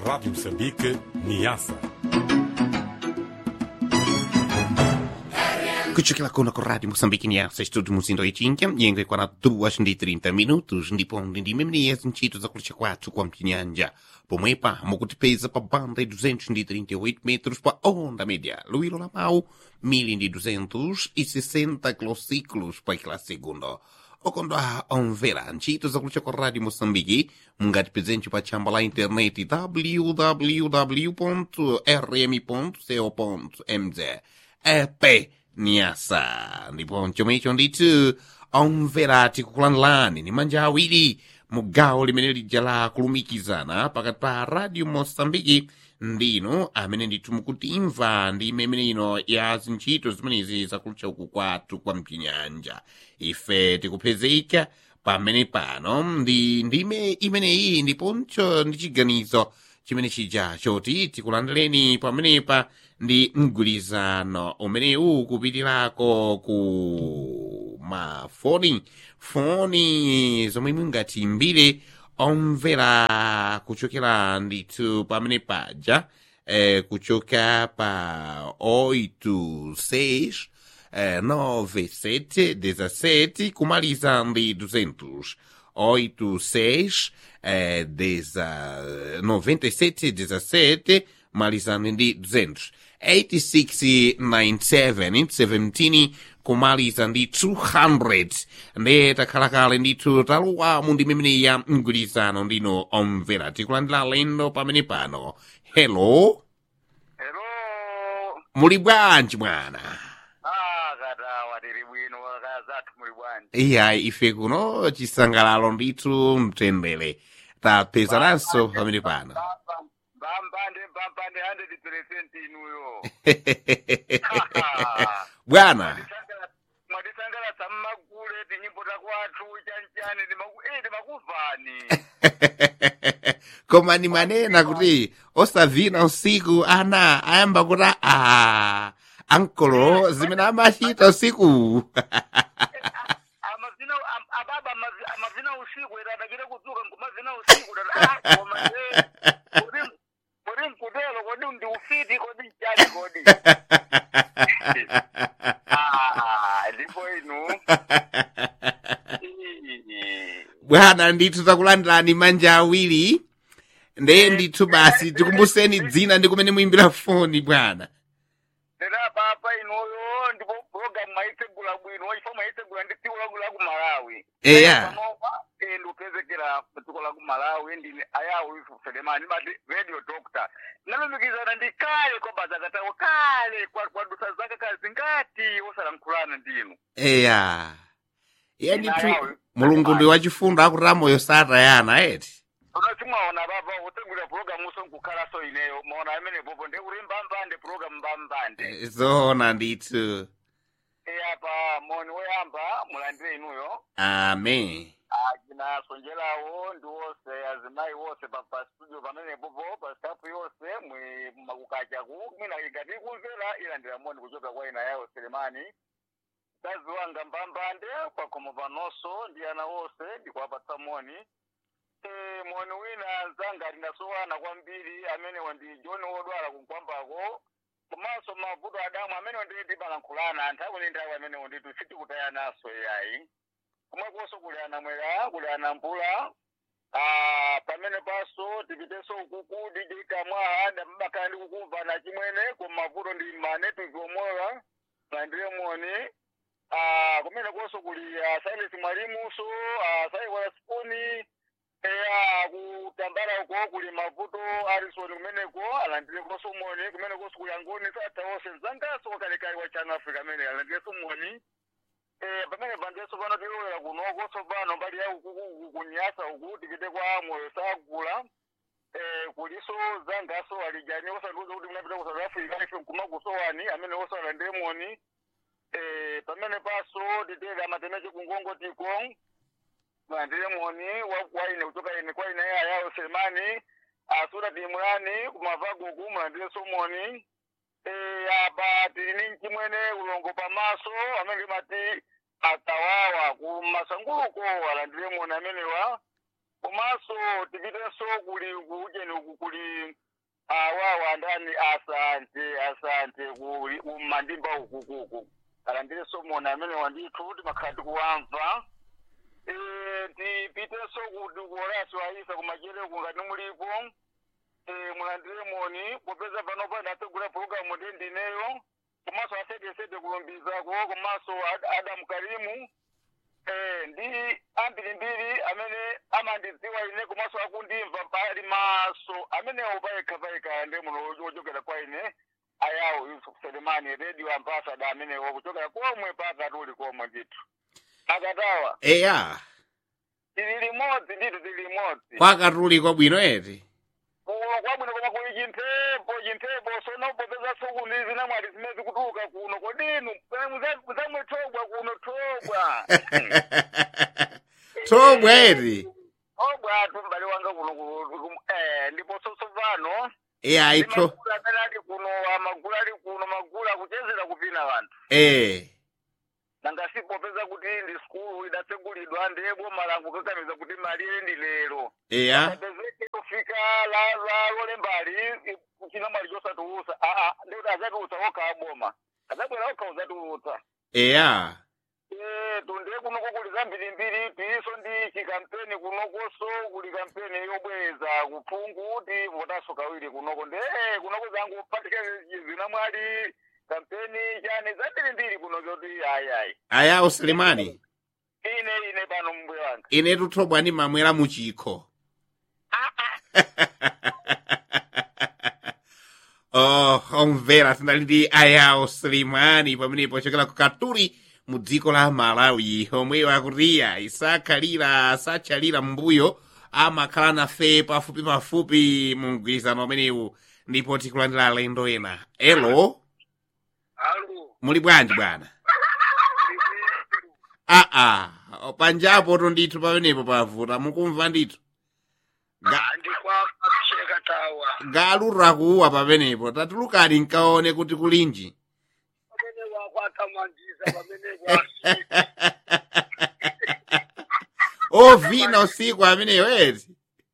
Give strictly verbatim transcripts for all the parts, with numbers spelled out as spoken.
Rádio Moçambique, Niassa. Kuchukila kuna kwa Radio Moçambique Niassa, estudo muzindo ichinja, yengue kwa na duas ndi trinta minutos, ndipo ndi memenias nchito za kulicha kwatu kwa mchinyanja. Pomwepa, mukutipeza pa banda e duzentos e trinta e oito metros pa onda média. Luíro Lamau, mil duzentos e sessenta kilociclos pa kila segundo. Okondo a onvera, nchito za kulicha kwa Radio Moçambique, mungati presente pa chamba la internet w w w ponto r m ponto co ponto m z. Epe Niassa, ndipo nchomecho nditu omverati kukulanilani ni manja awiri mugawo limene lija la kulumikizana pakati pa Radio Moçambique ndino amene ndithu mukutimva ndi imene ino ya zintchito zimenezi zakulucha uku kwathu kwa mchinyanja. Ife tikupezeka pamene pano ndi ndime imeneyi ndiponso ndi chiganizo chimene chija choti tikulandireni pamenepa ndi mgwirizano umenewu kupitirako ku mafoni foni zomwe mungatimbire omvera kuchokera ndithu pamene paja eh, kuchoka pa oito seis eh, nove sete dezessete kumaliza ndi duzentos oito seis eh, deza, noventa e sete dezessete malizando ndi duzentos oito seis nove sete sete kumaliza ndi duzentos ndi takhalakale ndithu taluwamo ndi memene ya mgwirizano ndino omvera tikulandira lendo pamene pano. Hello, Hello. muli bwanji bwana? Ah, katawa tiri bwino wakazathu muli bwanji. iya ife kuno chisangalalo ndithu mtendere tapezananso pamene pano. Mbambande mbambande one hundred percent inuyo. Bwana Mwadisangala sammagule tinyimbo takwathu chanchani ndimakuvani. koma ni manena kuti osavina usiku ana ayamba kuti a ankolo zimene amachita usiku. Amavina ababa amavina usiku era adakire kudzuka ngumavina usiku dada koma eh kodi kodi nkudelo kodi ndi ufiti kodi chani kodi. Ah, ndipo inu. Bwana ndithu takulandirani manja awiri ndeye ndithu basi tikumbuseni dzina ndi kumene muimbira foni bwana. Ndera papa inuyo ndipo program maitegula bwino ifa maitegula ndi dziko laku laku Malawi. Eya. Ndi upezekera dziko laku Malawi ndi ayawo ifu Selemani bati radio doctor. Nalumikizana ndi kale kwa bazakatawo kale kwa kwa dusa zake kazi ngati osalankhulana ndinu. Eya. Iya ndithu mulungu ndi wachifundo akuti moyo satayana eti. Unatimwaona baba utegula program uso nkukhala so ineyo maona amene popo ndi kuti mbambande program mbambande. Zoona ndithu. Eya pa moni woyamba mulandire inuyo. Amen. Ajina sonjelawo ndi wose azimayi wose pa pa studio pamene popo pa staff yose mwe makukacha ku mina ikati kumvera ilandira moni kuchoka kwa ina yawo Selemani. Kazi wanga mbambande kwa komo panoso ndi ana wose ndikwapatsa moni. Eh, moni wina zanga linasowana kwambiri amene wandi John wodwala kunkwambako komanso mavuto adamu amene wanditi balankhulana anthu ni ndawo amene wanditi siti kutaya naso yayi komwe koso kuli anamwera kuli anambula ah pamene paso tipiteso ukuku D J Kamwa anda mbakala ndi kukumva na chimwene koma mavuto ndi manetu zomwewa landire moni ah kumene koso kuli uh, Silas Mwalimu so ah uh, sai wala spuni eya kutambala uko kuli mavuto Harrison kumeneko alandire koso moni kumene koso kuli angoni sata wose zangaso kalekale wa Channel Africa mene alandire so moni eh pamene bandeso bana tilola kuno koso bana mbali ya uku kunyasa uku tikite kwa moyo sagula eh kuliso zangaso alijani osanduza kuti munapita ku South Africa ife kumakusowani amene oso alandire moni eh pamene paso ditela matemeje kungongo tiko Mandire moni wa ine kutoka ine kwa ine ya yao Selemani asura dimurani kumavago kuma ndire somoni eh aba tilini chimwene ulongo pamaso amenge mati atawawa kumasanguluko alandire moni amenewa komanso tipitenso kuli kujeni kuli awawa ndani asante asante kuli umandimba ukukuku alandireso mona amene wandithu timakhala tikuwamva eh tipitenso kuti kuorasi waisa kumajere kungati mulipo eh mulandire moni popeza pano pa ndatsegula program ndendineyo komanso asete sete kulumbizako komanso Adam Karimu eh ndi ambiri mbiri amene amandidziwa ine komanso akundimva pali maso amene opaeka paeka ndi muno ochokera kwa ine ayawo Yusuf Selemani radio ambassador amene wokuchokera komwe paka tuli komwe ndithu akatawa eya tili limodzi ndithu tili limodzi kwakatuli kwabwino eti kuno kwabwino koma kuli chinthepo chinthepo sonopopeza sukundi zinamwali zimezi kutuka kuno kodinu muzamwethobwa kuno thobwa thobwa eti thobwa atu mbali wanga kuno eh ndipo soso pano eya ito magula amene ali kuno magula ali kuno magula kuchezera kupina vanthu eh nanga sipopeza kuti ndi skulu idatsegulidwa ndebo malango kakamiza kuti mali ile ndi lero eya apezeke kufika la la lole mbali kuchina mali josatuusa a a ndikuti azatuusa okha aboma azabwera okha uzatuusa eya eh tunde kunoko kuli zambiri mbiri piso ndi chikampeni kunokoso kuli kampeni yobweza kuphungu kuti votaso kawiri kunoko nde kunoko zangu patika zinamwali kampeni chane zambiri mbiri kuno zoti ayayi ayawo Selemani ine ine pano mbuye wanga ine tuthobwa ni mamwera muchikho oh omvera tinali ndi ayawo Selemani pamenepo ochokera ku Katuli mu dziko la Malawi omwe wakutiya isakhalira sachalira mbuyo amakhala nafe pafupi pafupi mu mgwirizano umenewu ndipo tikulandira alendo ena elo alo muli bwanji bwana ah ah panjapo to ndithu pamenepo pavuta mukumva ndithu ndikwa kusheka tawa galura kuwa pamenepo tatulukani nkaone kuti kulinji pamene wakwatamandiza pamene kwasi ovina usiku ameneyo eti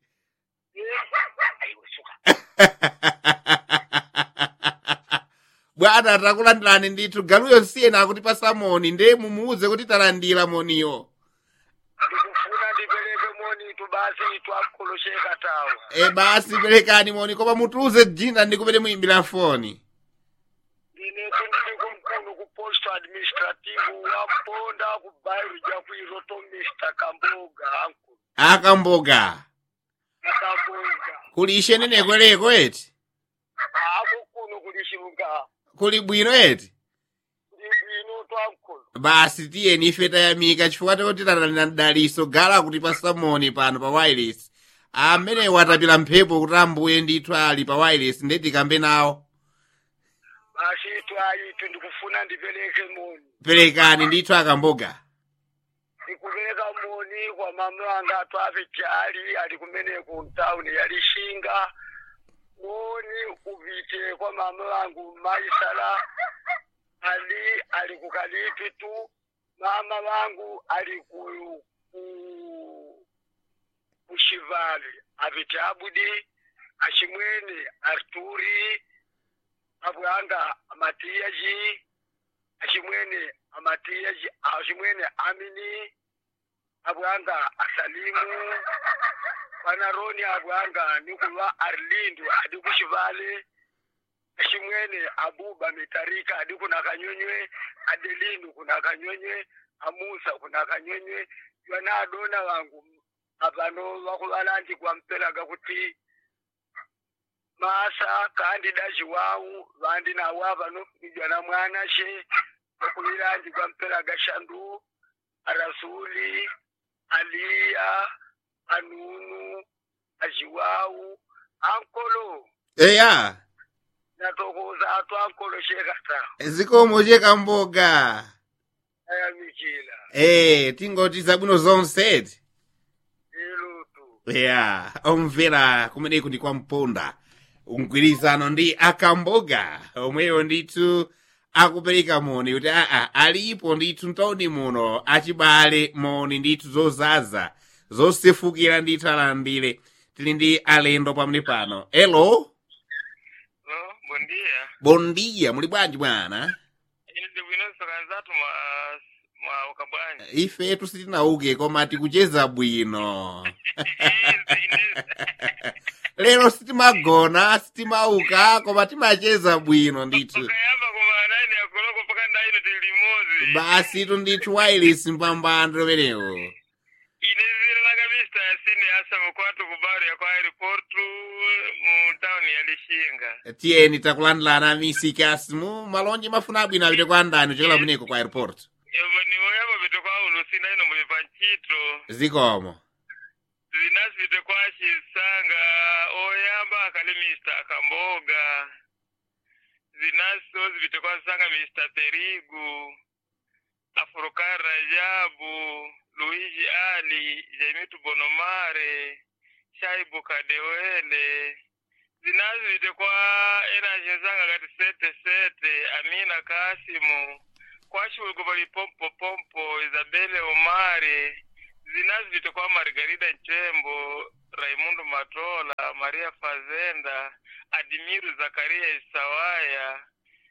bwana takulandirani ndithu galuyo nsiyena akuti pasamoni nde mumuuze kuti talandira moniyo ndikufuna ndipereke moni tu basi twakolosheka tawa e basi perekani moni koma mutuze dzina ndikumene muyimbira foni ndine kundili kumkulu ku post administrative waponda ku Bairo ja ku Iroto Mister Kamboga anku akamboga Kamboga kuli ishenene kweleko eti ako kuno kulishunga kuli bwino eti ndibwino twankulu basi tiyeni ife tayamika chifukwa choti talandira daliso gala kuti pasamoni pano pa wireless amene watapira mphepo kuti ambuye ndithu ali pa wireless ndeti kambe nawo basi twayitu ndikufuna ndipereke moni perekani ndithu akamboga ndikupereka moni kwa mama anga twafe chali ali kumene ku town ya Lishinga moni upite kwa mama wangu Maisala ali ali kukalipi tu mama wangu ali ku ku kushivali apite abudi ashimwene Arturi abwanga amatiyaji ashimwene amatiyaji ashimwene Amini abwanga asalimu panaroni abwanga nikulwa Arlindo adi kushivale ashimwene Abuba Mitarika adi kuna kanyonywe Adelinu kuna kanyonywe Amusa kuna kanyonywe yana adona wangu abano wakubalandi kwa mpelaga kuti masa kandi daji wawu bandi na wabano nijana mwana she okulirandi kwa mpelaga Shandu Arasuli Alia Anunu Ajiwawu ankolo eya natokoza atu ankolo shekata zikomo chekamboga ayamikila eh tingoti zabwino zonse eti ilutu ya omvera kumeneku ndi kwa mponda mgwirizano ndi akamboga omweyo ndithu akupereka moni kuti aa alipo ndithu mtauni muno achibale moni ndithu zozaza zosefukira ndithu alandire tili ndi alendo pamene pano. Hello. Hello, bom dia. Bom dia, muli bwanji bwana? Ine ndibwino sakanzatu ma ma ukabwani. Ife tusitinauke koma tikucheza bwino. Lero sitimagona, sitimauka koma timacheza bwino ndithu. Ukayamba kumana ine akoloko paka ndaino tilimozi. Basi tu ndithu wireless mpambando menewo. Ine zile laga mista yasini asa mkwatu kubari ya kwa airport mu town ya Lishinga. Tiyeni takulandilana misikasimu malonje mafuna abwino apite kwa ndani chokela kumeneko kwa airport. Evo ni woyamba vito kwa ulusina ino mulipa nchito. Zikomo. Zinasi vito kwa shisanga oyamba akali mister Akamboga. Zinasi ozi vito kwa sanga mister Perigu. Afurukar Rajabu. Luigi Ali, Jaimitu Bonomare, Shaibu Kadewele. Zinazi vite kwa ena jenzanga gati sete sete, Amina Kasimu. Kwa shuwe kubali pompo pompo, Isabelle Omari. Zinazi vite kwa Margarida Nchembo, Raimundo Matola, Maria Fazenda, Adimiru Zakaria Isawaya,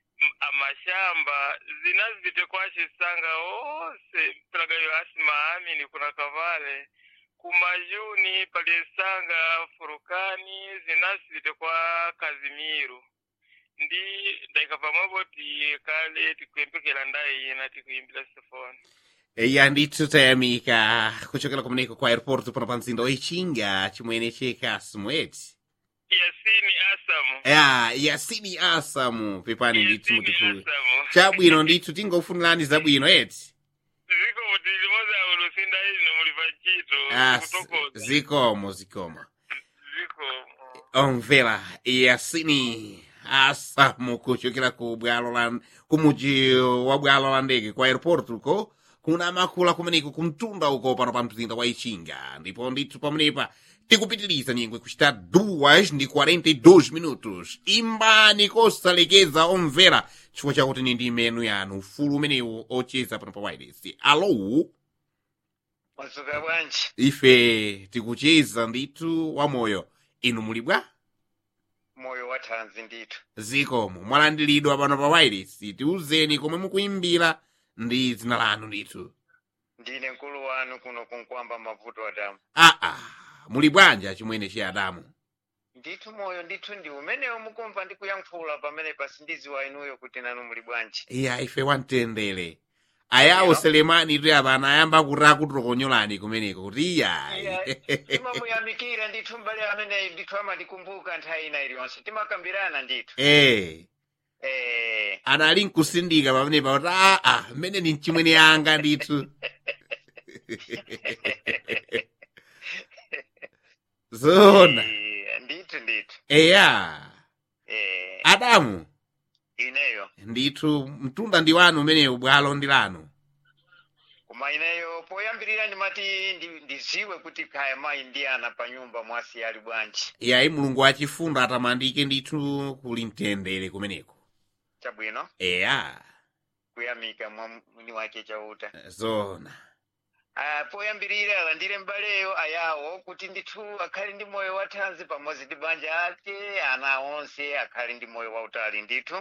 amashamba. Zinazi vite kwa shisanga ose plagayo asima amini kuna kavale kumajuni palisanga furukani. Zinazi vite kwa Kazimiru ndi ndaika pamobo ti kale tikuempekela ndai yena tikuimbila sifoni. Eya ndithu tayamika kuchokela kumeneko kwa airport pano pa mzinda wa Ichinga chimwene chekasimu eti. Yasini Asamu. Ya, Yasini Asamu pepani ndithu Yasini mutikulu. Asamu. Chabwino ndithu tingofunirani zabwino eti. Ziko mutili moza ulusinda hili no mulipa nchito. Ah, Kutokoza. zikomo zikomo. Ziko. Omvera Yasini Asamu kuchokela ku bwalo la kumuji wa bwalo la ndege kwa airport uko kuna makula kumeneko kumtunda uko pano pa mzinda wa Ichinga ndipo ndithu pamenepa tikupitiliza nyengwe kuchita duas ndi quarenta e dois minutos. Imbani kosalekeza omvera chifukwa chakuti ni ndi menu yanu ufulu umenewu ocheza pano pa wireless. Alo. Masuka bwanji. Ife tikucheza ndithu wa moyo inu muli bwa Moyo wa Tanzi ndithu. zikomo mwalandiridwa pano pa wireless tiuzeni komwe mukuimbira ndi dzina lanu ndithu. Ndine nkulu wanu kuno kunkwamba mavuto Adamu. Ah ah muli bwanja chimwene che Adamu. Ndithu moyo ndithu ndi umenewo mukumva ndikuyankhula pamene pasindiziwa inuyo kuti nanu muli bwanji. Iya ife wantendere ayawo Selemani tu apana ayamba kutira kutokonyolani kumeneko kuti iya timamuyamikira ndithu mbale amene ndithu amandikumbuka nthawi ina iliyonse timakambirana ndithu. eh Eh. anali nkusindika pamenepa kuti ah ah mmene ni chimwene yanga ndithu. Zona. Eh, ndithu ndithu. Eya. Eh. Adamu. Ineyo. Ndithu mtunda ndi wanu umenewu bwalo ndi lanu. Koma ineyo poyambirira ndimati ndi- ndiziwe kuti kaya mayi ndi ana pa nyumba mwasi ali bwanji. Iyayi mulungu wachifundo atamandike ndithu kuli mtendere kumeneko. Chabwino. Eya. Kuyamika mwini wake chauta. Zona. Ah, poyambirira alandire mbaleyo ayawo kuti ndithu akhali ndi moyo wa Tanzi pamodzi ndi banja ake ana onse akhali ndi moyo wa utali ndithu.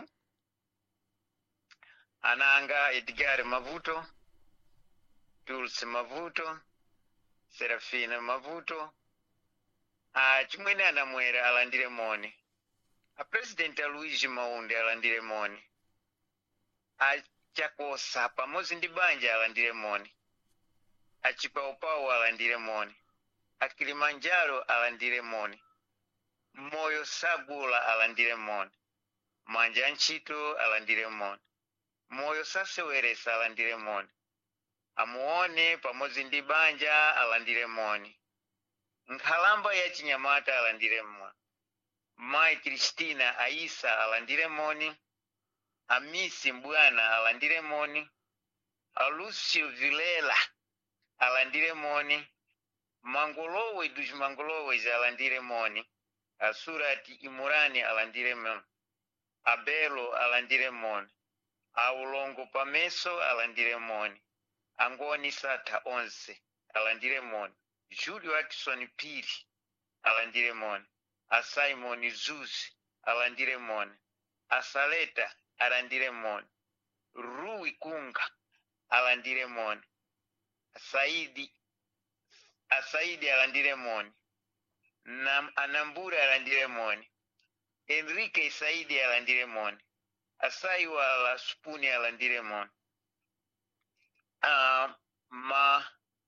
Ananga Edgar Mavuto, Dulce Mavuto, Serafina Mavuto. Ah, chimwene anamwera alandire moni. A President Luigi Maunde alandire moni. A Chakosa pamodzi ndi banja alandire moni. A Chipaupawu alandire moni. A Kilimanjaro alandire moni. Moyo Sagula alandire moni. Manja Nchito alandire moni. Moyo Saseweresa alandire moni. Amuone pamodzi ndi banja alandire moni. Nkhalamba ya Chinyamata alandire moni. Mai Kristina Aisa alandire moni. Amisi Mbwana alandire moni. A Lucio Vilela alandire moni. Mangolowe dos Mangolowes alandire moni. A Surati Imurani alandire moni. Abelo alandire moni. A Ulongo Pameso alandire moni. Angoni Sata Onse alandire moni. Julio Atkinson Piri alandire moni, a Simon Zuzi alandire moni, a Saleta alandire moni, Rui Kunga alandire moni, a Saidi a Saidi alandire moni, Nam Anambura alandire moni, Enrique Saidi alandire moni, Asaiwa la Spuni alandire moni, uh, ma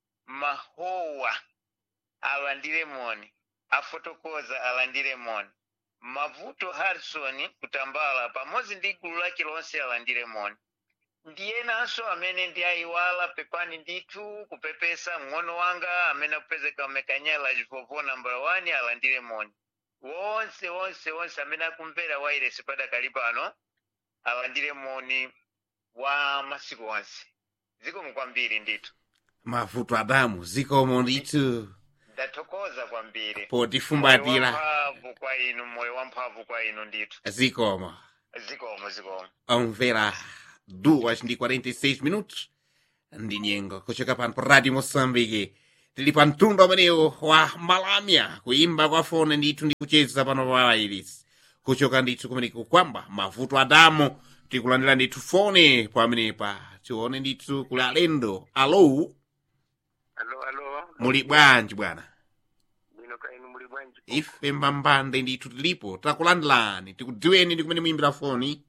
Mahowa alandire moni, Afotokoza alandire moni, Mavuto Harrison Kutambala pamozi ndi gulu lake lonse alandire moni. Ndiye naso amene ndi aiwala pepani nditu kupepesa mng'ono wanga amene kupezeka mekanyala jipopo number one alandire moni. Wonse wonse wonse amene akumvera wairesi pada kalipano alandire moni wa masiku wonse. Zikomo kwambiri nditu. Mavuto Adamu zikomo nditu. Ndathokoza kwambiri. Potifumbatira. Mphamvu kwa inu, moyo wamphamvu kwa inu nditu. Zikomo. Zikomo zikomo. Omvera duas ndi quarenta e seis minutos ndi nyengo kuchoka pano pa Radio Moçambique. Tili pa mtundu amenewo wa malamya kuimba kwa fone ndithu ndi kucheza pano pa iris kuchoka ndithu kumeneko kwamba Mavuto Adamu tikulandira ndithu fone pamenepa tione ndithu kuli alendo. Alo Alo alo. muli bwanji bwana? Bwino ka inu muli bwanji? Ife mbambande ndithu tilipo takulandilani tikudziweni ndi kumene muimbira foni.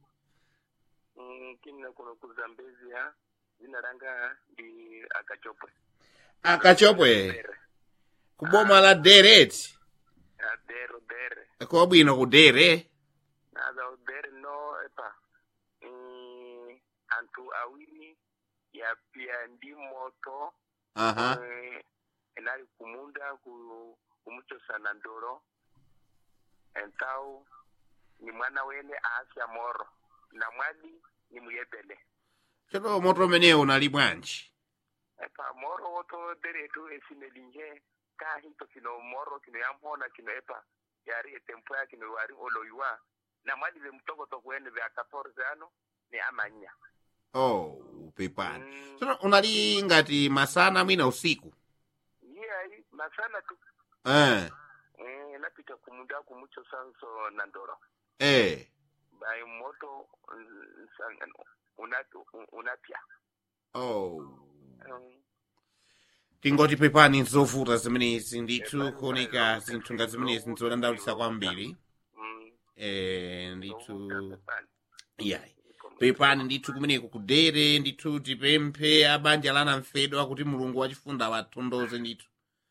Mm, kinna kuno ku Zambezia zina langa ndi Akachopwe. Akachopwe kuboma la Deret. Dero dere. Ko bwino ku Dere. Nada dere no epa. Mm, antu awini ya pia ndi moto. Aha. Eh, enali kumunda ku kumucho sana ndoro. Entau ni mwana wene aasya moro. Na mwali ni muyebele. Choto moto meneo unali bwanji? Epa moro woto dere tu esimelinje ka hito kino moro kino yamhona kino epa yari etempoya kino wari oloiwa na mwali ve mtoko toko wene ve akatorze ano ni amanya. Oh, pepani. Mm. Choto unali ngati masana mwina usiku? Yeah, masana tu. Eh. Eh, napita kumunda kumucho sanso nandoro. Eh. Bai moto unatu unapia. Oh. Um, Tingoti pepani nzovuta zimenezi ndithu kuoneka zinthu nga zimenezi nzodandaulitsa kwambiri. mm, Eh, ndithu pepani. yayi. Pepani ndithu kumeneko kudere ndithu tipemphe abanja lana mfedo akuti mulungu wachifunda watondoze ndithu.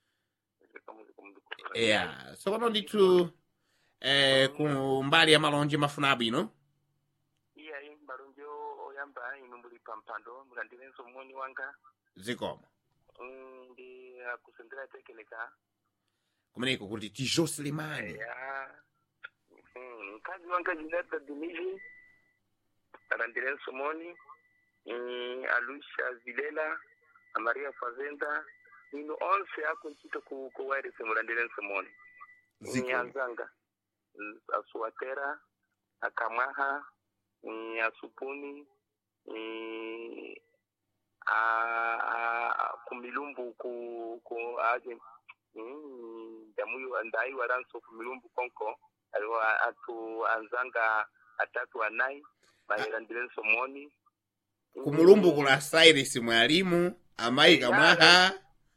Yeah, so pano ndithu eh ku mbali ya malonje mafuna abwino. Iya hii mbarunjo oyamba inu muli pampando mulandirenso moni wanga. Zikomo. Mm, ndi akusendera tekeleka. Kumeneko kuti Tijo Selemani. Ya. Mm, mkazi wanga Jineta Dimiji. Alandirenso moni. Mm, Alusha Zilela, a Maria Fazenda. Inu onse ako nchito ku ku wairi se mulandirenso moni. Ni Anzanga. Asuatera, Akamaha, ni Asupuni, ni a, a kumilumbu ku ku aje mm damuyo andai waranso kumilumbu konko aliwa atu Anzanga atatu anai bayirandirenso moni Kumulumbu kula Cyrus mwalimu amai Kamaha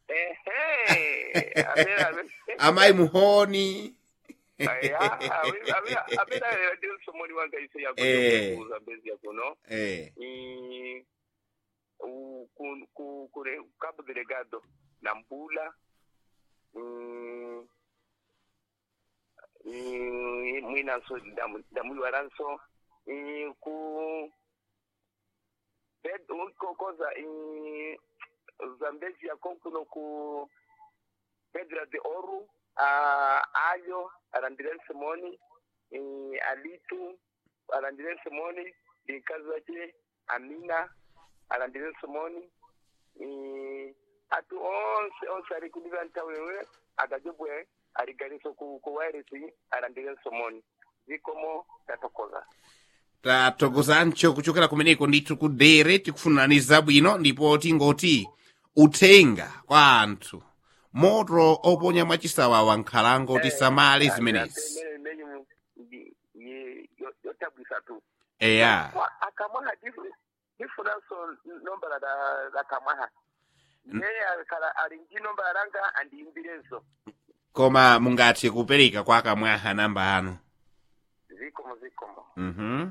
ehe abera amai Muhoni. aya abera abera ndio somoni wanga ise ya Eh. Zambezi ya kuno Eh. i u ku ku kure Cabo Delegado na Mbula mm i mwina so damu damu waranso i ku bed uko koza i Zambezi ya konkuno ku Pedra de Ouro a ayo arandirense moni i alitu arandirense moni di kazaje Amina arandirense moni i atu onse onse arikudiva ntawewe agajobwe arigariso ku kuwairisi arandirense moni zikomo tatokoza Tatogozancho kuchokera kumeneko ndithu kudere tikufunaniza bwino ndipo tingoti uthenga kwa anthu moto oponya mwachisawawa nkhalango tisamale zimenezi. yotabwisa tu Eya. akamwaha differenso nombala da da kamwaha yeye akala alingi nombala langa andiyimbirenso Koma mungathe kupereka kwa kamwaha namba ano. zikomo zikomo. Mhm.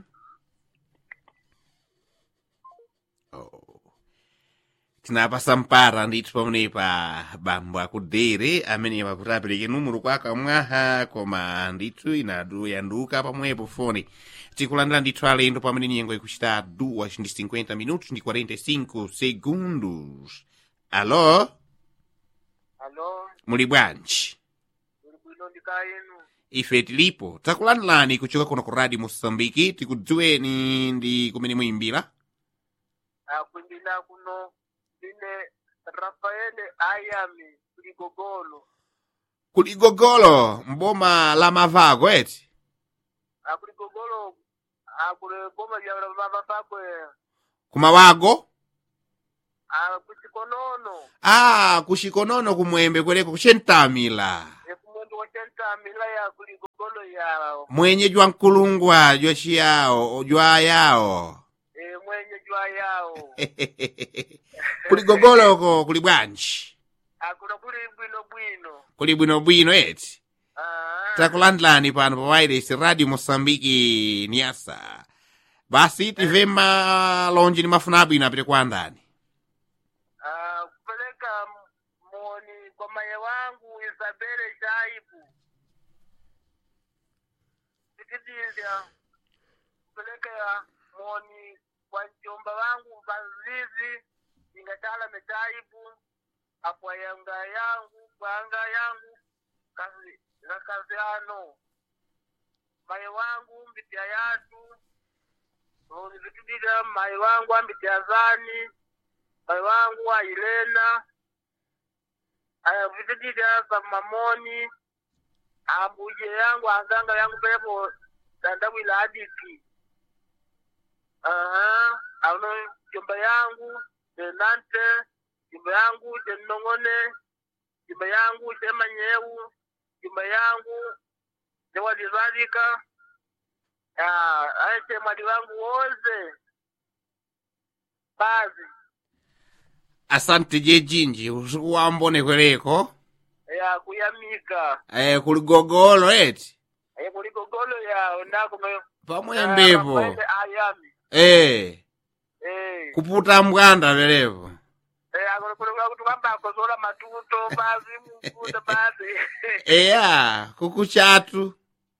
Oh. Tinapasa mpara ndithu pamenepa bambo akudere amene pakuti apereke numero kwa kamwaha koma ndithu inadu yanduka pamwepo foni. Tikulandira ndithu alendo pamene nyengo ikuchita duas ndi cinquenta minutos ndi quarenta e cinco segundos. Alô? Alô, Muli bwanji? ulikuino ndikainu. Ife tilipo takulandilani kuchoka kuno ku Radio Mosambiki tikudziweni ndi kumene muyimbira. Akuimbila kuno ine Rafaele Ayami kuligogolo. Kuligogolo mboma la Mavago eti. Akuligogolo akule boma ya mama pakwe. Kumawago? Akuchikonono. Ah, kushikonono kumwembe kwereko kuchentamila. Ekumundu wachenta mila ya kuligogolo yao. Mwenye jwa nkulungwa jwa chiyao jwa yao. E mwenye jua yao. Kuligogolo ko kuli bwanji. Akuna kuli bwino bwino. Kuli bwino bwino eti. Ah. Takulandilani pano pa wireless Radio Mosambiki Niasa. Basi tivema lonji ni mafuna bwino apite kwa ndani. Ah, kupeleka moni kwa maye wangu Isabelle Jaibu. Sikidizia. Kupeleka moni kwa njomba wangu Bazizi ingatala Mejaibu. Apwa yanga yangu, kwa anga yangu, kazi, na kazi ano. Maye wangu mbitia yatu. Sikidizia maye wangu mbitia zani. Maye wangu wa Irena. Aya vitidida sa mamoni. Ambuje yangu anganga yangu pepo dandawila adiki. Aha, auno jomba yangu Denante, jomba yangu Denongone, jomba yangu Temanyeu, jomba yangu Dewadizadika. Ah, ache madi wangu woze. Bazi. Asante je jinji usiku wambone kwereko. Ya kuyamika. Eh kuligogolo eti. Eh kuligogolo ya ondako me Pamwembepo. Ayami. Eh. Eh. Kuputa mbwanda velepo. Eh akolo kulo kutukamba kozola matuto bazi mkuta bazi. Eya kukuchatu.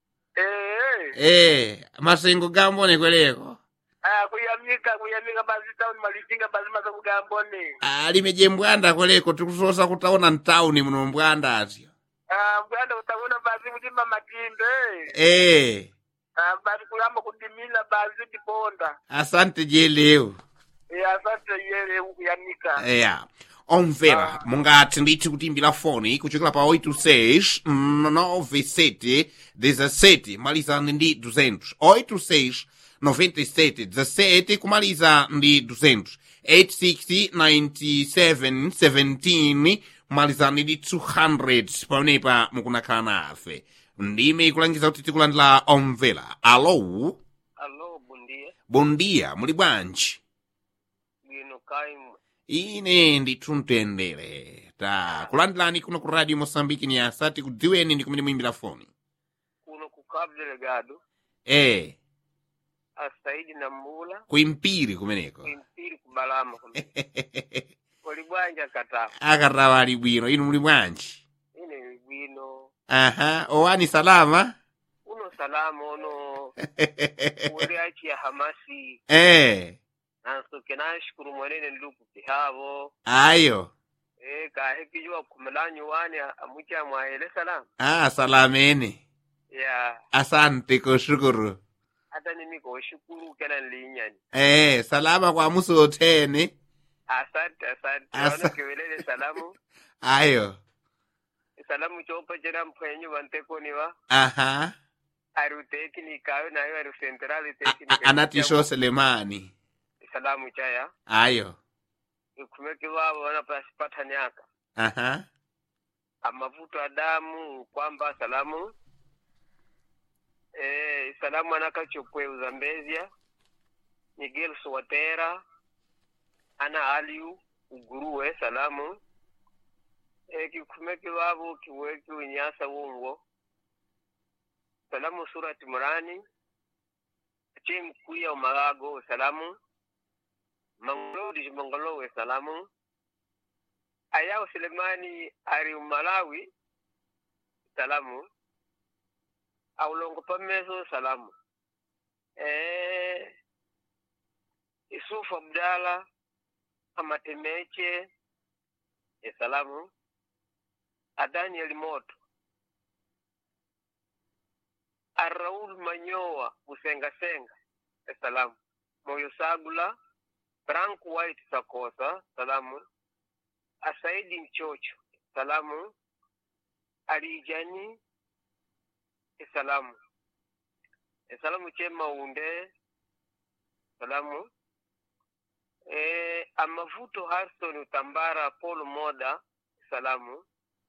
Eh. Eh masengo gambone kwereko. Ah kuyamika kuyamika bazi town malichinga bazi masango gambone. Alimeje mbwanda kwereko tikusosa kutaona ntauni muno mbwanda atyo. Ah mbwanda utaona bazi mutima matimbe. Eh. Ah bazi kulamba kudimila bazi tiponda. Asante je leo. Eh asante yele kuyamika. Eya. Omvera, ah. Mungati ndithu kutimbira foni kuchokera pa oito seis nove sete dezessete malizando ndi duzentos. oito seis noventa e sete dezessete kumaliza ndi duzentos. oito seis nove sete sete malizando ndi duzentos pamenepa mukunakhala nafe. Ndime ikulangiza kuti tikulandira omvera. Alô? Alô, bom dia. Bom dia, muli bwanji? Bwino kaimu. Ine ndithu mtendere. Ta kulandilani kuno ku Radio Mosambiki ni asati kudziweni ndi kumene muimbira foni. Kuno ku Cabo Delgado. Eh, Asaidi na Mbula. kuimpiri kumeneko. Impiri kubalama kuno. Kuli bwanja katafu. Akatawa ali bwino, inu muli bwanji? Ine bwino. Aha, owani salama? Uno salama uno. Uli achi ya Hamasi. Eh, Nansoke nashukuru mwenene ndugu kihavo. ayo. Eh kaheki jua kumelanyo wani amucha mwaele salam. Ah, salamene. Ya. Asante kushukuru. Hata nimi kwa shukuru kena nlinyani. Eh, salama kwa musu otene. Asante asante. Asa- Wana kiwelele salamu. Ayo. Salamu chopa jena mpwenyu wanteko niwa. Aha. Aru teknika ayo na ayo aru centrali teknika. Anatisho Selemani. Salamu chaya. Ayo. Kumeki wabo wana pasipata nyaka. Aha. amavuto adamu kwamba salamu eh salamu anakachokwe uzambezia Miguel Suwatera ana aliu uguruwe salamu e kikumeke wabo kiweki unyasa wongo salamu surati murani chem kuya umalago salamu mangolodi mangolowe salamu ayao Selemani ari Malawi salamu aulongo pamezo salamu eh Isufu Abdala Amatemeche e salamu Adaniel Moto Araul Manyoa Usenga Senga e salamu Moyo Sagula Frank White Sakosa salamu Asaidi Mchocho salamu Alijani e salamu e salamu Chema Unde salamu e Amavuto Harrison Utambara Paul Moda salamu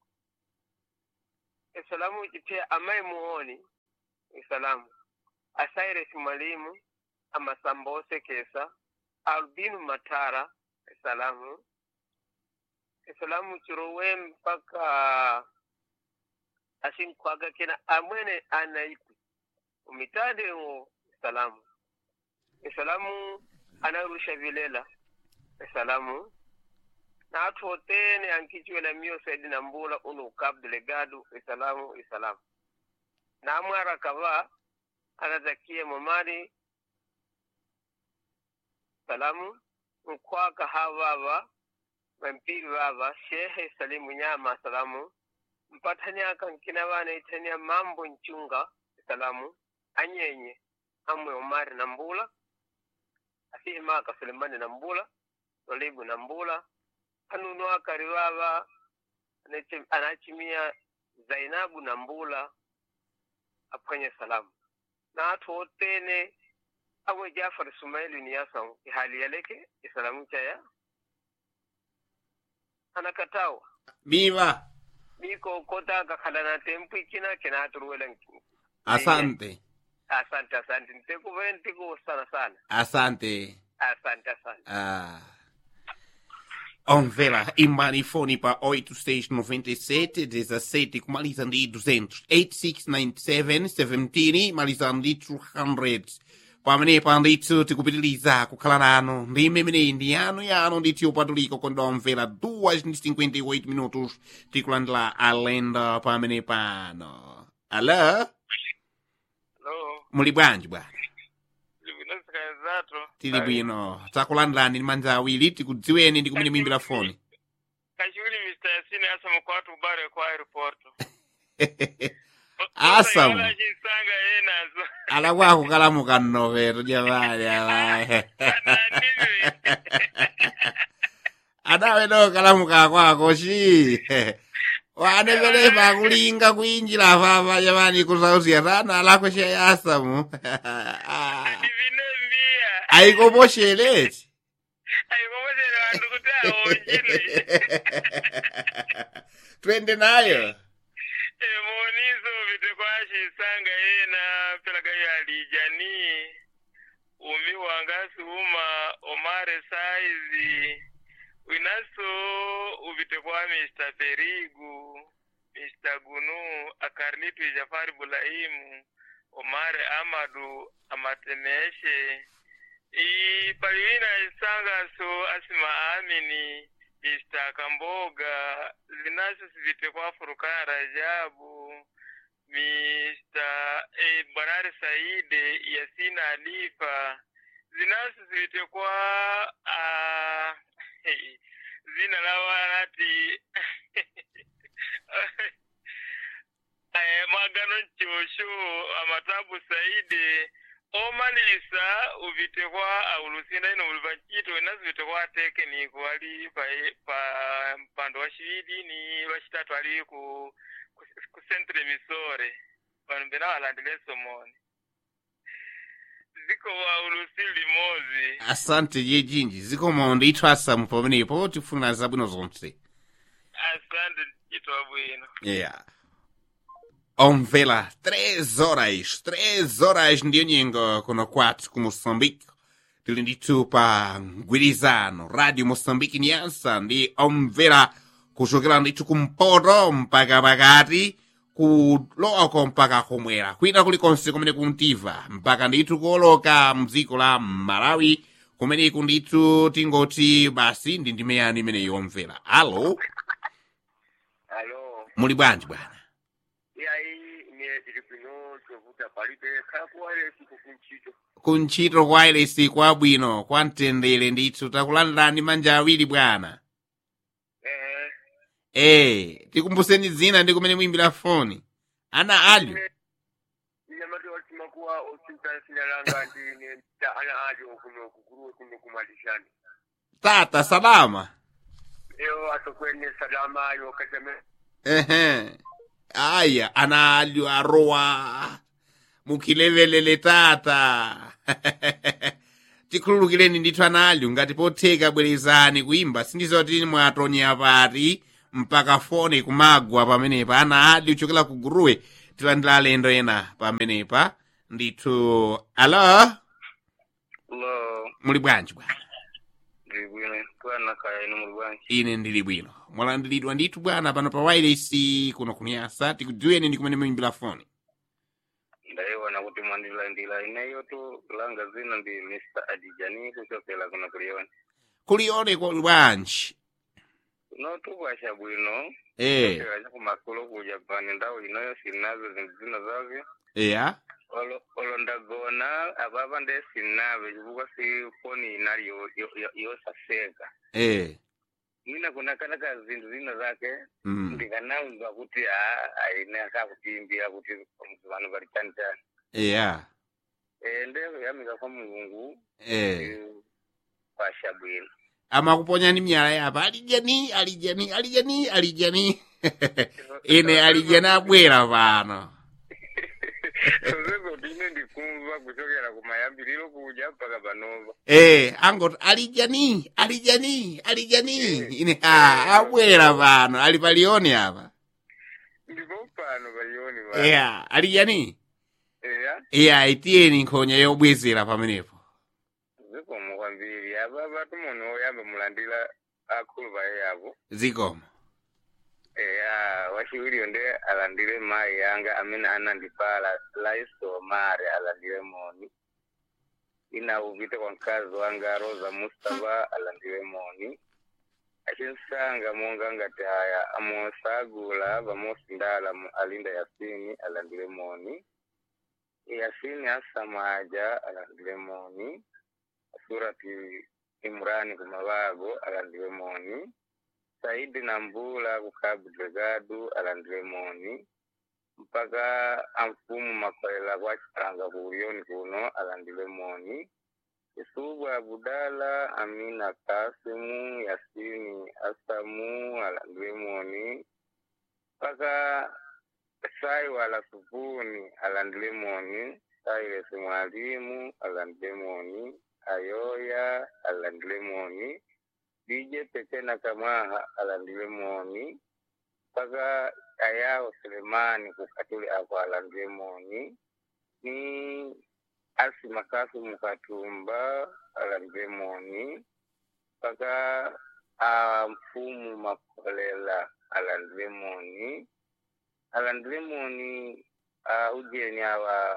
e salamu pia Amai Muoni e salamu Asaires Mwalimu Amasambose Kesa Albinu Matara e salamu e salamu Chirowe mpaka Asinkwaga kina amwene anaiku umitade o salamu e salamu anarusha vilela e salamu na atu otene ankichwe na mio saidi na mbula unu ukab delegado e salamu e salamu na amwara kava anazakie momari salamu mkwaka havava mpiri vava shehe Salimu Nyama salamu mpatanyaka nkina wana itania mambo nchunga salamu anyenye amwe Omari na mbula asima ka Sulemani na mbula Olibu na mbula kanunu akariwava anachimia Zainabu na mbula apwenye salamu na atu otene awe Jafar Sumaili ni yasa hali yaleke salamu chaya anakatawa Viva Miko kota kakhalana tempu ikina kina aturuwela nkini. Asante. Asante, asante. Nteku ventiku sana sana. Asante. Asante, asante. Ah. Onvela, imani pa oito seis noventa e sete dezessete kumalizando de duzentos. oito seis nove sete sete malizando de duzentos. Pamene panditsu tikupitiliza kukhalanano ndi mmene indiano yano ndithu patuliko kondomvera duas e cinquenta e oito minutos tikulandira alenda pamene pano. Alô? Hello. Muli bwanji bwana? Libino sikazato. Tili bwino. Takulandirani ndi manja awiri tikudziweni ndi kumene muyimbira foni. Kachuli mister Yasini asa mkwatu ubare kwa airport. Awesome. Ala kwako kalamuka nnoveto jamani ala. Adawe no kalamuka kwako shi. Wanevele pakulinga kuinjira papa jamani kusausia sana alako shi awesome. Aikoposheleti. Aikoposhele wandu kutaa ojili. Twende nayo. Monizo vitekwashi sanga yena pelaga ya Alijani umi wangasi uma Omare Saizi winaso uvitekwa mister Perigu mister Gunu Akarlitu Jafari Bulaimu Omare Amadu Amatemeshe i paliwina isanga so Asima Amini mister Kamboga zinaso sivitekwa Furukana Rajabu mister eh, Barare Saide Yasina Alifa zinaso zivitekwa uh, hey, zina la wanati eh, Magano Nchosho Amatabu Saide omalisa uvitekwa aulusinda ino ulivachito inazi vitekwa teke ni kuwali pa, pa mpando wa shividi ni washitatu ali ku, ku, ku sentre misore wanumbena walandile somoni ziko wa ulusili mozi. Asante jejinji ziko mondi itwasa mpomenipo tifuna zabwino zonse. Asante chitwa bwino. Yeah. Omvela, três horas, três horas ndiyo nyengo kuno kwatu ku Moçambique. Tili ndithu pa mgwirizano Radio Moçambique Niasa ndi omvera kuchokera ndithu kumpoto mpaka pakati kuloko mpaka kumwera kwina kulikonse kumene kumtiva mpaka ndithu kuoloka mdziko la Malawi kumeneku ndithu tingoti basi ndi ndime yani imene yomvera. Alo, Alo. muli bwanji bwana? Yayi ne tiri bwino tovuta palibe kakuwale siku kunchito. Kunchito kwailesi kwabwino kwamtendere ndithu takulandirani manja awiri bwana. Eh. Eh, tikumbuseni dzina ndi kumene muimbira foni. Ana alyu. Nyamati watima kuwa osinta sinalanga ndine ta ana ajo kuno kukuruwe kuno kumalishani. Tata salama. Eo atokwene salama yo katame. Ehe. Aya, ana alyu arowa. Mukilevelele tata. Tikhululukireni ndithu ana alyu ngati potheka bwerezani kuimba sindizoti mwatonya pati mpaka foni kumagwa pamenepa. Ana alyu chokela ku Guruwe tilandira alendo ena pamenepa ndithu. Alo, Lo. muli bwanji bwana? Ndiri bwino kwana kaya ino muli bwanji. Ine ndili bwino. Mwalandiridwa ndithu bwana pano pa wireless kuno kuniyasa tikudziweni ndi kumene muimbira foni. Ndaiona kuti mwandilandira ineyo tu langa zina ndi mister Adijani kuchokera kuno kuliyoni. Kulione kwa bwanji. No tukwasha bwino. Eh, Kuchokera kumakulu kuja pani ndawo inoyo sinazo zina zavyo. yeah. Olo olo ndagona ababa nde sinabe chifukwa si foni inali yo yo, yo, yo saseka. Eh. Mina kuna kana ka zinthu zina zake Mm. ndikanauza kuti a aine akakutimbira kuti vanhu vari chanitani. Yeah. Eh ndeyo yamika kwa Mulungu. Eh. Kwasha bwino. Amakuponyani miyala yapa alijani alijani alijani alijani. Ine alijani abwera pano. Sozeko dine ndikumva kuchokera kumayambiriro kuja mpaka panova. Eh, angot alijani alijani alijani. Ine ah abwera pano ali palione apa. Ndipo pano palioni va. Yeah, alijani. Eya. Yeah, itieni nkhonya yobwezera pamenepo. Zikomo kwambiri aba batu muno oyamba mulandira akulu baye yabo. Zikomo. Eya wachiwiri nde alandire mai yanga amene anandipala laiso mare alandire moni. Ina uvite kwa mkazi wanga Rosa Mustafa alandire moni. Achinsanga monga ngati haya amosagula vamosindala mu alinda Yasini alandire moni. Yasini asamaja alandire moni. Surati Imrani kumabago alandire moni. Saidi Nambula kukabu Dregadu alandire moni. Mpaka amfumu makolela kwa chitanga kuurioni kuno alandire moni. Isubu Abudala Amina Kasimu Yasini Asamu alandire moni. Mpaka Sai wala Subuni alandire moni. Sai Mwalimu alandire moni. Ayoya alandire moni. D J Pekena Kamaha alandire moni. Paka Ayao Sulemani kukatuli ako alandire moni. Ni Asi Makasu Mukatumba alandire moni. Paka uh, Mfumu Makolela alandire moni. Alandire moni uh, ujeni awa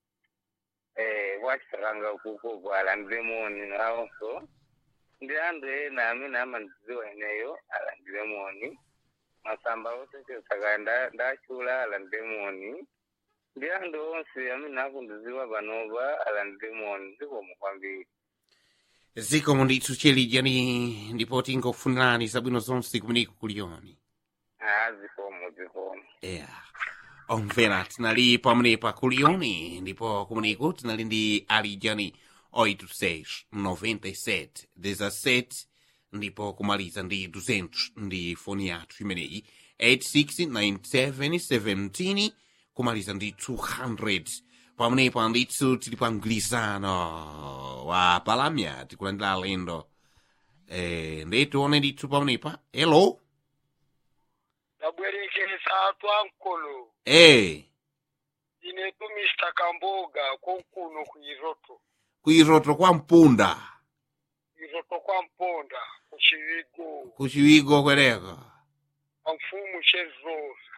eh wachiranga kuko kwa alandire moni na also. Ndi andre na amina amanziwa eneyo alandire moni. Masamba ose sakanda ndachula alandire moni. Ndi ando onse amina akundiziwa banova alandire moni ziko mukwambiri. Zikomo ndithu chelijani ndipo tingofunirani zabwino zonse kumeneko kulioni. Ah zikomo zikomo. Yeah. Omvera tinali pamenepa kulioni ndipo kumeneko tinali ndi alijani oito seis noventa e sete dezessete ndipo kumaliza ndi duzentos ndi foni yathu imeneyi eight six nine seven seventeen kumaliza ndi two hundred pamenepa ndithu tili pa mgwirizano wa palamya tikulandira alendo eh, ndi tione ndithu pamenepa. Hello, tabwerekesa twankolo Eh, ine tu mister Kamboga konkuno kuiroto kuiroto kwa mpunda. iroto kwa mponda kuchivigo Kuchiwigo kwereko. kwa mfumu chezoza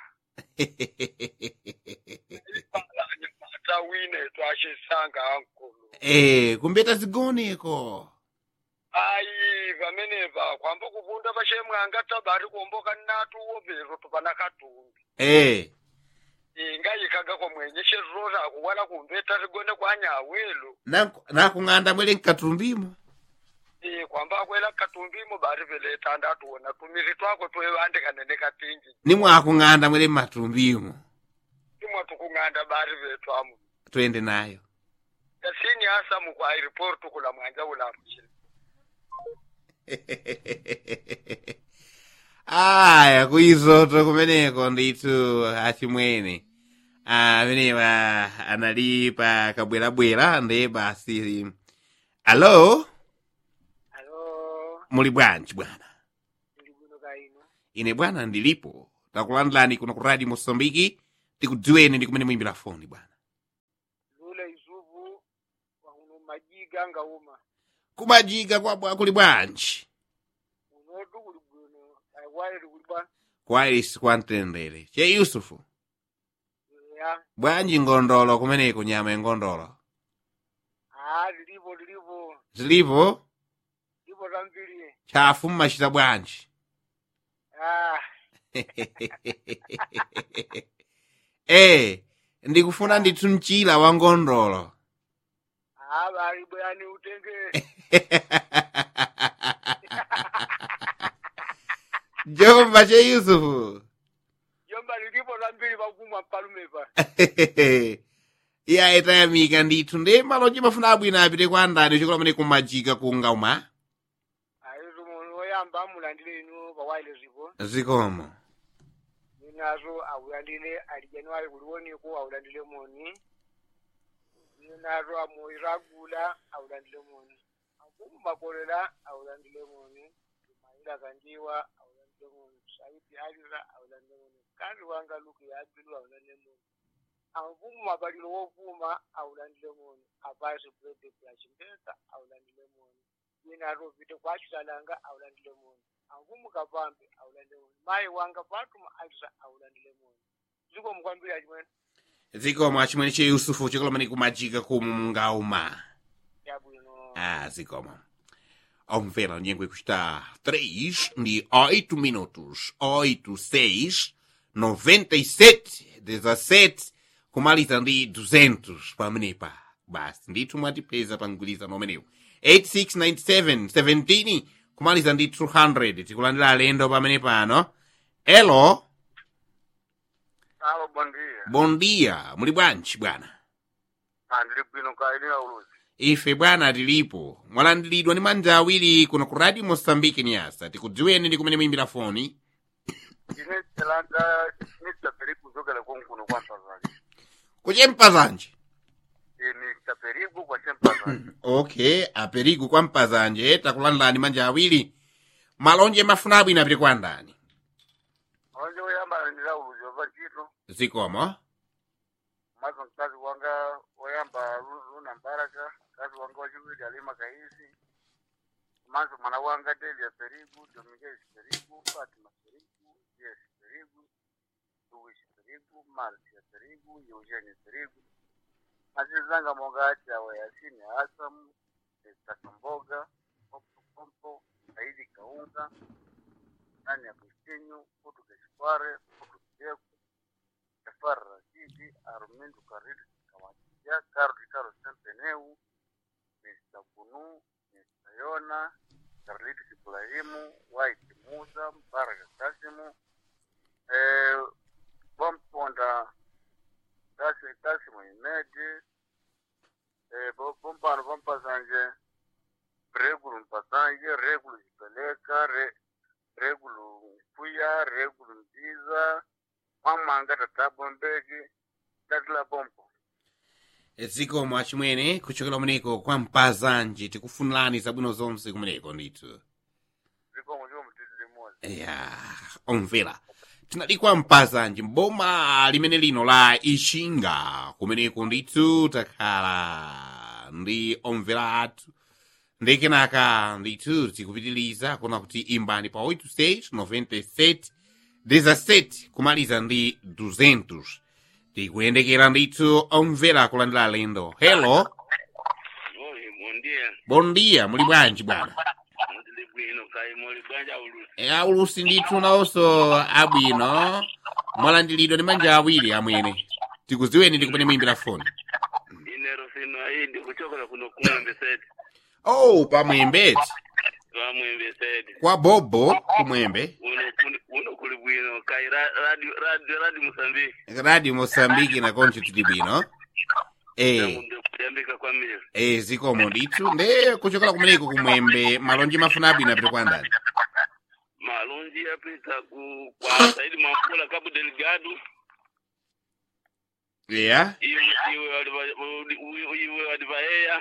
ipalanya mata wine twachisanga ankolo Eh, kumbeta zigoneko. ayi vameneva kwamba kuvunda vachemwanga tabari kuomboka natu woveroto pana katumbi Eh, ingayikaga kwa mwenye chezoza akuwala kumbeta rigone kwa nyawelo nakung'anda mwele nkatumbimo. Eh, kwamba akwela katumbimo bari vele tanda tuona tumiri twako twevandikane nekatinji Nimwakung'anda mwele matumbimo. imwe tukung'anda bari vetu amu Twende nayo. yasini hasa mukwa airport kula mwanja ulamuchile Aya, kuizoto kumeneko nditu achimwene. Ah, amenewa analipa kabwera-bwera ndi basi. Alo, alo muli bwanji bwana? ndibwino kaino Ine bwana ndilipo. Takulandilani kuno ku Radio Mosambiki. Tikudziweni ndi kumene muimbira foni bwana. lule izuvu wahuno majiga ngauma Kumajiga kwa bwa kuli bwanji. unotu kuli bwino aiwale kuli bwa Kwaisi kwantendere. Che Yusufu. ya Bwanji ngondolo kumeneko nyama engondolo. ah lilipo lilipo Zilipo lipo tambiri chafu mmachita bwanji. ah Eh, ndikufuna ndithu mchira wa ngondolo. ah bali bwani utenge Jomba che Yusufu. yomba lilipo tambiri bakumwa palume pa Iya itayamika ndithu ndi malonje mafuna abwino apite kwa ndani chikola mene kumajika kunga uma. aizo muno oyamba amulandile ino pawaile zipo Zikomo. ninazo awulandile ali januari kuliwoniko awulandile moni ninazo amoiragula awulandile moni akumbakolela awulandile moni maila kanjiwa awulandile moni saiti alira awulandile moni kandi wanga luki yabilu awulandile moni amvumu mabalilo wovuma awulandile moni apasi brede ya chimbeka awulandile moni ninazo vite kwachitalanga awulandile moni amvumu kapambe awulandile moni mai wanga patuma alisa awulandile moni ziko mkwambira chimwene Zikomo achimwene che Yusufu chikola mene kumajika kumunga uma. yabwino Ah, zikomo. Omvera nyengo custa três de oito minutos. oito, seis, noventa e sete, dezessete, kumaliza ndi duzentos pa mnepa. Basi, ndithu mwatipeza panguliza nomeneu. eight six nine seven, seventeen, kumaliza ndi two hundred. Tikulandira alendo pa mnepa, no? Elo, alo bondia bon dia. Muli bwanji, bwana? andili bwino kailira uluzi Ife bwana tilipo. Mwalandilidwa ni manja awiri kuno ku Radio Mosambiki nyasa. Tikudziweni ndi kumene muimbira foni. ine telanda nitapeli kuzokela konkuno kwa mpazali Kuchempa zanje. ini tapeligu kwa chempazali Okay, aperigu kwa mpazanje. Takulandilani manja awiri. Malonje mafuna abwino apite kwa ndani. onje oyamba andila uluzi ova chito Zikomo. mazo mkazi wanga oyamba luna mbaraka kazi wanga wachiwili alima kaisi mazo mwana wanga Delia Perigu Dominguez Perigu Fatima Perigu Yes Perigu Luis Perigu Marcia Perigu Eugene Perigu azizanga monga ati awe Yasini Asam Takamboga Pompo Pompo Saidi Kaunga Nani Agostinho Putu Gaspare Putu Kieku Jafar Rashidi Armindo Carril Kamatia Carlos Carlos Sempeneu mister Bunu mister Yona Carlitos Ibrahimu White Musa Mbaraka Kasimu eh Bomponda Kasi Kasimu Imedi eh Bompano Bompazanje Regulu Mpazanje Regulu Jipeleka Re Regulu Puya Regulu Mbiza Mamanga Tatabombegi Tatla Bompo Zikomo achimwene kuchokera kumeneko kwa mpazanje. Tikufunirani zabwino zonse kumeneko ndithu. zikomo zomutitili mozi Ya, omvera. tinali kwa mpazanji mboma limene lino la Ichinga kumeneko ndithu takhala ndi omvera athu ndi kenaka ndithu tikupitiliza kuna kuti imbani pa oito seis noventa e sete dezessete kumaliza ndi duzentos tikuyendekera ndithu omvera kulandira alendo. Hello, Oi, bom dia. bon dia, muli bwanji bwana? Mutili bwino kai muli bwanji aulusi. E aulusi ndithu nawonso abwino mwalandiridwa ndi manja awiri amwene tikuziweni ndi kumene muyimbira foni. Ine Rufino ayi ndi kuchokera kuno kumwembe sede. Oh, pamwembeti Kwa mwembe sede. kwa bobo kumwembe Uno kuni- uno kuli bwino kai ra- radio radio radio Mozambique. radio Mosambiki na koncho tili bwino. Eh, Ndio kuyambika kwa mimi. eh zikomo ndithu nde kuchokera kumeneko kumwembe malonji mafuna abwino apite kwa ndani. Malonji yapita ku kwa Saidi Mafula Cabo Delgado. Yeah. Iwe iwe waliva iwe waliva eya.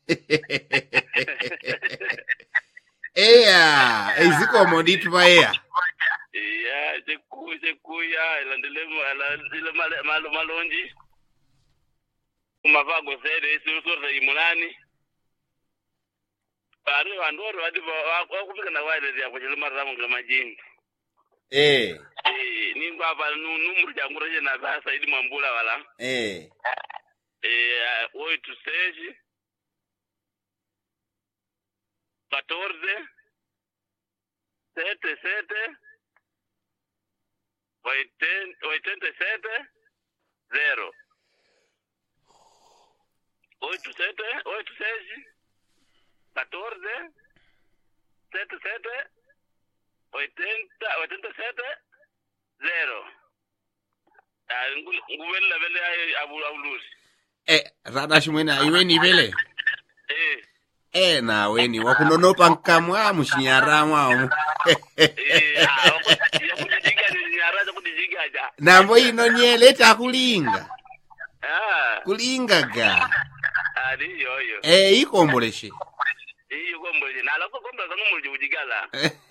Eya, eh zikomo ndithu pa eya. Ya, cheku chekuya ilandelemo ala malo malonji. Kumavago sede isirusorta imulani. Pari vandoro vati vakufika na wale ya kuchele maramo ngamajini. Eh, Eh, ningo apa numuru changu reje na ba Saidi Mambula wala. eh. Eh, oito seis catorze sete sete oitenta e sete zero. Oito sete oito seis catorze sete sete oitenta oitenta e sete zero. Ah, nguvela vele abu abulusi. Eh, rada shimwena iweni vele. Eh, Eh na weni wakunonopa nkamwa mushinyaramwa. eh, ah, yakudijiga ni nyaraza kudijiga ja. Nambo ino nyele takulinga. Ah, Kulinga ga. ari yo yo. Eh, ikomboleshe. Iyo kombo ni nala ko kombo kanu mulji ujigala.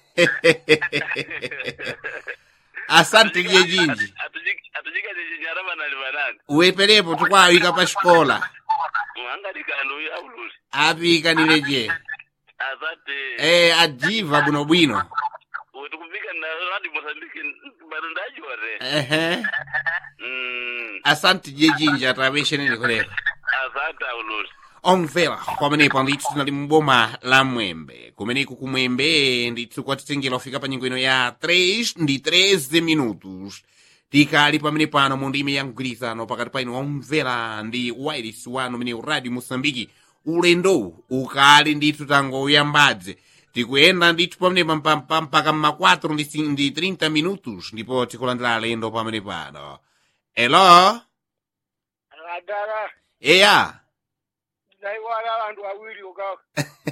Asante jejinji. Atujiga atujiga ni nyarama na libanani. Uwepelepo tukwawika pa shikola. Mwanga dikando ya ulusi. Apika nileje. Asante. Eh, ajiva buno bwino. Utukufika na radio Mozambique barundaji ware. Ehe. Mm, Asante jejinji atabeshe nini kuleko. asante ulusi. Omvera kwamenepo ndithu tinali mboma la mwembe kumeneko kumwembe ndithu kwatitengera kufika pa nyengo ino ya três ndi treze minutos tikali pamene pano mu ndime ya mgwirizano pakati pa inu omvera ndi wireless wanu umene radio Mosambiki ulendo ukali ndithu tangoyambadze tikuyenda ndithu pamene pampampa mpaka mma quatro ndi si- ndi trinta minutos ndipo tikulandira alendo pamene pano. Hello, Adara, eya. ndaiwala vantu awiri ukaka.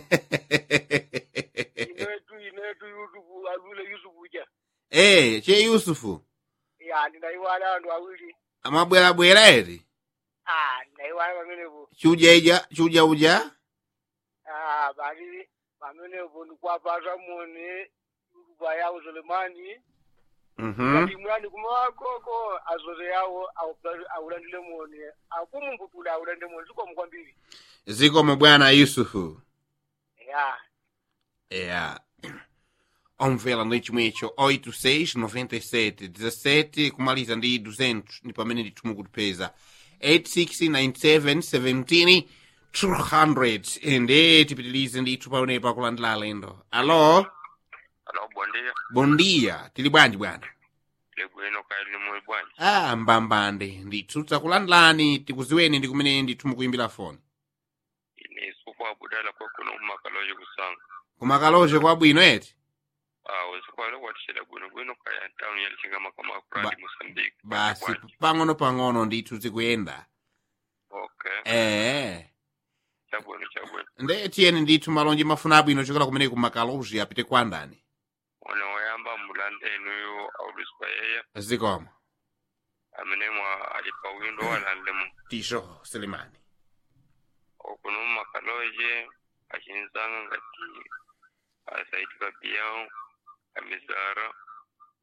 Inetu inetu yusufu alule yusufu ja. Eh, che Yusufu Ya ndaiwala vantu awiri. amabwerabwera eti Ah, ndaiwala pamenepo. chuja ija chuja uja. Ah, bali pamenepo ndikwapata moni yusufu yawo Sulemani. Mhm. Kati mwani kumawakoko azote yawo awulandile moni. Akumumbutula awulandile moni ziko mkwambiri. Zikomo bwana Yusufu. Ya. É. Omvela ndi chimwecho oito seis noventa e sete dezessete kumaliza ndi duzentos ndi pamene ndithu mukutipeza eight six nine seven one seven two hundred ende tipitilize ndithu paonepa kulandira alendo. Alo, Alo, bom dia. bon dia, tili bwanji bwana? Lebwino kai ni mwe bwanji. Ah, mbambande ndithu takulandilani tikuziweni ndi kumene ndithu mukuyimbira foni. Ni sufu abudala kwa kuno makaloje kusanga. Kumakaloje kwa bwino eti? Ah, usikwale watishela bwino bwino kaya town ya Chingama kama Ba- kuradi Mozambique. Basi pang'ono pang'ono ndithu zikuyenda. Okay. Eh. Chabwino chabwino. Nde tiyeni ndithu malonje mafuna abwino chokera kumene kumakaloji apite kwa ndani. Ona wayamba mulande nuyo auliswa yeye. Zikomo. Amene mwa alipa windo wala lemu. Tisho Selemani. Okuno makaloje achinzanga ngati asaiti kapiyao amizara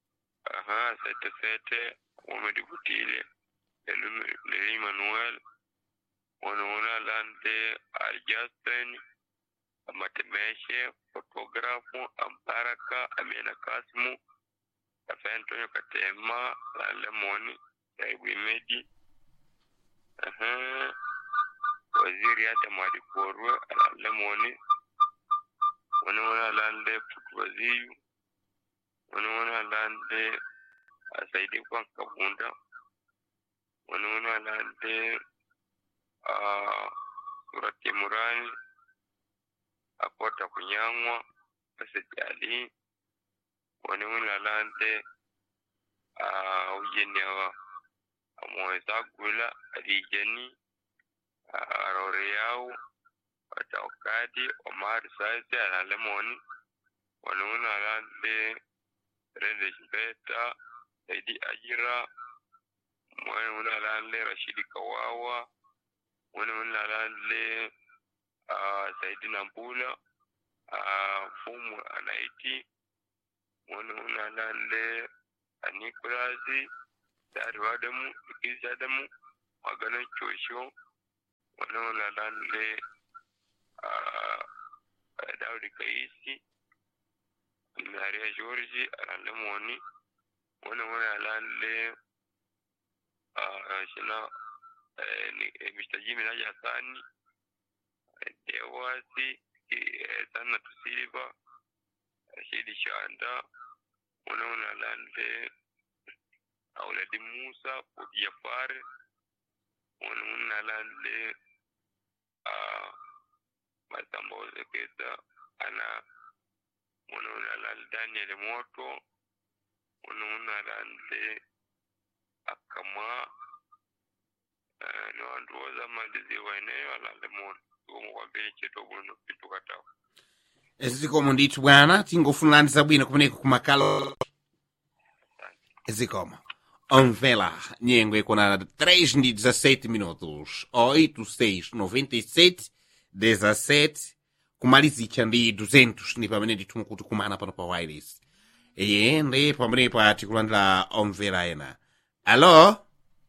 aha sete sete Mohamed Butile Leli Manuel Wanaona Lande Aljasten Amatemeshe fotografu Ambaraka Amina Kasmu Antonio Katema Lemoni Saibu Imedi aha Waziri Adam Adikorwe Lemoni Wanaona Lande Putwaziyu Wanaona Lande Saidi kwa Kabunda Wanaona Lande Uh, Surati Murani Akota Kunyangwa Pasejali Wanaona Lande uh, Ujenewa Mweza Gula Alijani uh, Aroreau Ataukadi Omar Saise Alalemoni Wanaona Lande Rende Shibeta Saidi Ajira Wanaona Lande Rashidi Kawawa Wanaona Lande uh, Saidi Nambula uh, Fumu Anaiti Wanaona Lande Anikolasi Dari Wadamu Ikizi Adamu Magana Chosho Wanaona Lande uh, Daudi Kaisi Maria George Alandemoni Wanaona Lande uh, Shina Mister Jimmy Najasani Dewasi Sana Tusilva Shidi Shanda Wanaona Lande Auladi Musa Jafari Wanaona Lande Masamboze Kesa Ana Wanaona Lande Daniel Moto Wanaona Lande Akama no androza mandizi waeneyo alalemoni kumu kwa mbili cheto bunu pitu katao ezikomo ndithu bwana tingofunanisa bwino kumeneko kumakalo ezikomo Omvela nyengo ikona três e dezessete minutos oito seis noventa e sete dezessete kumalizitcha ndi duzentos ndi pamene ndithu kuti kumana pano pa wireless iye ndi pamene patikulandira omvera ena alo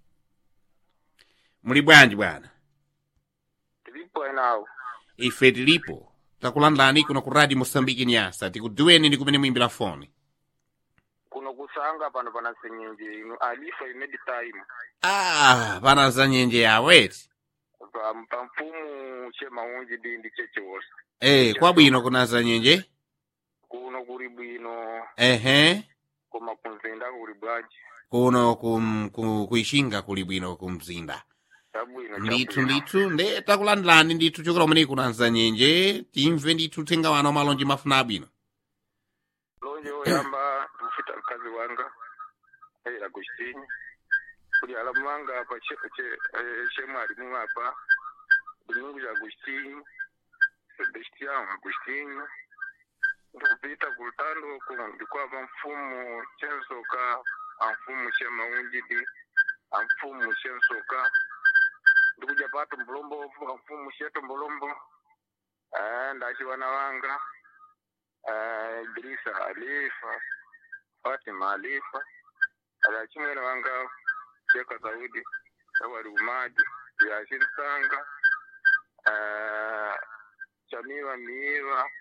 Muli bwanji bwana? Tilipo enao. Ife tilipo. Takulandani kuno ku Radio Mosambiki Nyasa. Tikuduweni ndi kumene muimbira foni. Kuno kusanga pano pana senyenje inu alifa imedi time. Ah, pana zanyenje ya weti. Pa mfumu chema unji dindi cheche wosa. Eh, kwa bwino kuna zanyenje? Kuno kuri bwino. Ehe. Kuma kumzinda kuri bwanji. Kuno kum, ku, kuishinga kuli bwino kumzinda. Ndithu ndithu nde takulandilani ndithu chokera umene kunanza nyenje timve ndithu tenga wana malonje mafuna abwino lonje oyamba tufita mkazi wanga era kushini kuli alamanga apa che che shema alimu hapa Mungu ya kushini sebestiama kushini ndupita kultando kulikuwa mfumo chensoka mfumo shema unjidi mfumo chensoka Ndukuja pato mbulombo mfumu sheto mbulombo eh ndachi wana wanga eh Idrisa Alifa Fatima Alifa alachimwena wanga Sheka Saudi Sawari Umadi Yashin Sanga eh Chamiwa Miwa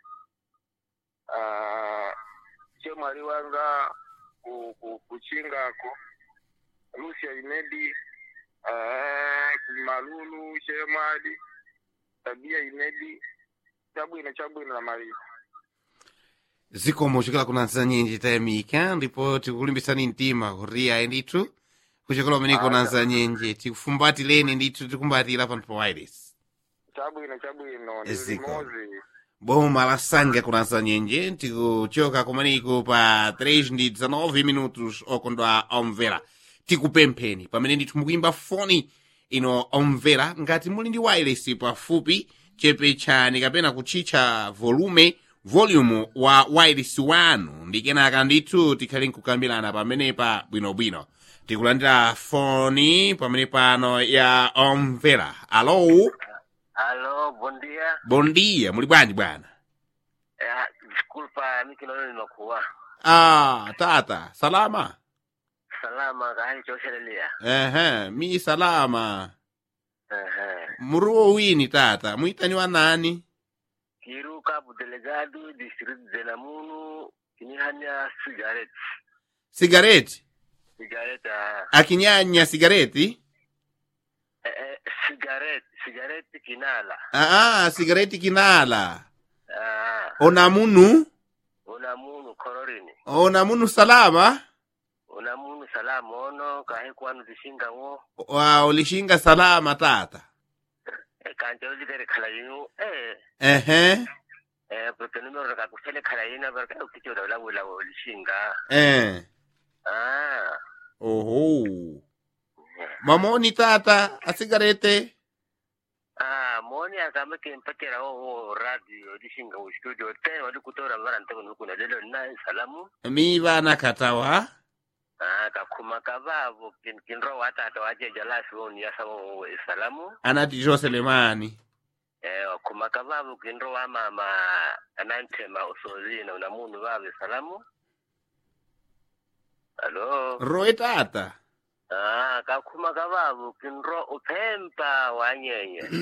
eh Chemari wanga kuchingako Lucia Inedi Eh, Malulu, Shemadi, Tabia Inedi, Chabwino, Chabwino na Maria. Zikomo chikala kunanza nyenje tayamika, ndipo tikulimbisani mtima kuria ndithu, kuchikala umene kunanza nyenje, tikufumbati leni ndithu tikumbatira pano pa wireless. Chabwino, Chabwino, ndizimozi. Boma la sanga kunanza nyenje, tikuchoka kumaniko pa três e dezenove minutos okondwa omvera. Tikupempheni pamene ndithu mukuimba foni ino omvera ngati muli ndi wireless pafupi chepechani kapena kuchitcha volume volume wa wireless wanu ndi kenaka ndithu tikhale nkukambirana pamenepa bwinobwino tikulandira foni pamene pano ya omvera alo alo bom dia bom dia muli bwanji bwana eh disculpa miki leo ninakuwa ah tata salama salama kahali choshelelea. Ehe, mi salama. Ehe. Muruo wini tata, muitani wa nani? Kiru Cabo Delegado district de Namunu kinihanya cigarette. Sigareti? Cigarette ah. Akinyanya sigareti? Eh, eh, cigarette, cigarette kinala. Ah, ah, sigareti kinala. Ah. Onamunu? Unamunu kororini. Onamunu salama? Unamunu salama ono kahe kwanu dishinga ngo. Wa ulishinga salama tata. E kanjo zikere khala yinu eh. Ehe. Eh porque numero ka kusele khala yina barka ukicho da lawo lawo lishinga. Eh. Ah. Oho. Mamoni tata, a sigarete? Ah, moni akame ke mpakera o radio dishinga o studio te wali kutora mara ntako nukuna lelo na salamu. Mi vana katawa? Ah, kakuma kavavu kin kinro wata to aje jalasi woni yasa o salamu. Anati Joselemani. Eh, kuma kavavu kinro wa mama anantema usozina unamundu vabe salamu. Hello. Roe tata. Ah, kakuma kavavu kinro upempa wanyenye.